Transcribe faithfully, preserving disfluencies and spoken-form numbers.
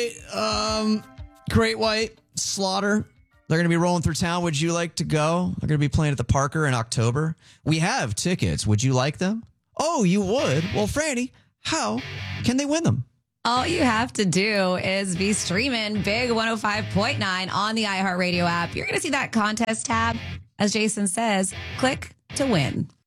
right. Um, Great White Slaughter. They're going to be rolling through town. Would you like to go? They're going to be playing at the Parker in October. We have tickets. Would you like them? Oh, you would? Well, Franny, how can they win them? All you have to do is be streaming Big one oh five point nine on the iHeartRadio app. You're going to see that contest tab. As Jason says, click to win.